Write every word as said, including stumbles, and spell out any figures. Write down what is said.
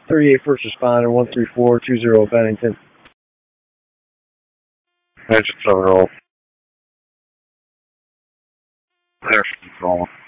thirty-eight first responder, one three four two zero Bennington. Engine seven roll. Air control.